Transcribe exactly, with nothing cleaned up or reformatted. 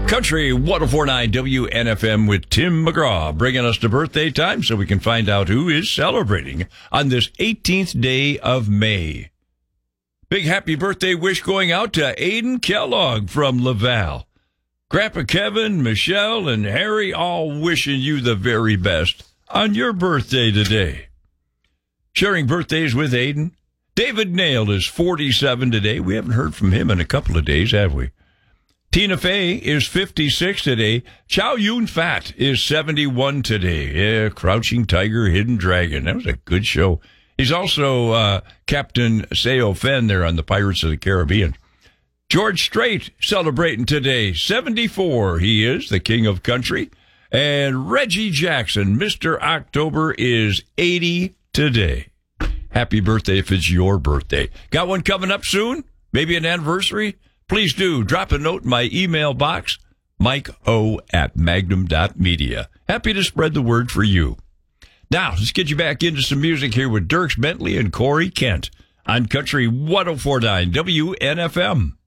Country one oh four point nine W N F M with Tim McGraw, bringing us to birthday time so we can find out who is celebrating on this eighteenth day of May. Big happy birthday wish going out to Aiden Kellogg from Laval. Grandpa Kevin, Michelle, and Harry all wishing you the very best on your birthday today. Sharing birthdays with Aiden, David Nail is forty-seven today. We haven't heard from him in a couple of days, have we? Tina Fey is fifty-six today. Chow Yun Fat is seventy-one today. Yeah, Crouching Tiger, Hidden Dragon. That was a good show. He's also uh, Captain Seo Fen there on the Pirates of the Caribbean. George Strait celebrating today. seventy-four he is, the king of country. And Reggie Jackson, Mister October, is eighty today. Happy birthday if it's your birthday. Got one coming up soon? Maybe an anniversary? Please do. Drop a note in my email box, Mike O at magnum dot media. Happy to spread the word for you. Now, let's get you back into some music here with Dierks Bentley and Corey Kent on Country one oh four point nine W N F M.